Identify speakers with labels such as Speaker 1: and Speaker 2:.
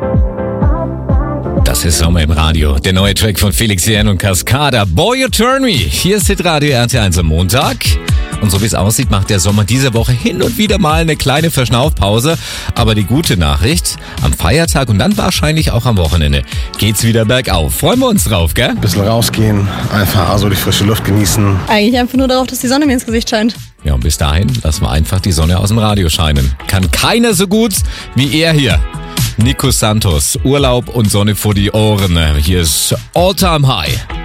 Speaker 1: Das ist Sommer im Radio. Der neue Track von Felix Jähn und Cascada. Boy, You Turn Me. Hier ist Hitradio RT1 am Montag. Und so wie es aussieht, macht der Sommer diese Woche hin und wieder mal eine kleine Verschnaufpause. Aber die gute Nachricht, am Feiertag und dann wahrscheinlich auch am Wochenende geht's wieder bergauf. Freuen wir uns drauf, gell?
Speaker 2: Bisschen rausgehen, einfach also die frische Luft genießen.
Speaker 3: Eigentlich einfach nur darauf, dass die Sonne mir ins Gesicht scheint.
Speaker 1: Ja, und bis dahin lassen wir einfach die Sonne aus dem Radio scheinen. Kann keiner so gut wie er hier. Nico Santos, Urlaub und Sonne vor die Ohren. Hier ist All Time High.